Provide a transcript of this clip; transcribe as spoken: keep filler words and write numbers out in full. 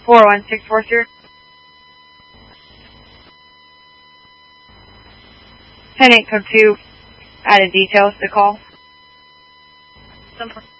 four one six four zero. ten eight code two added details to call. Some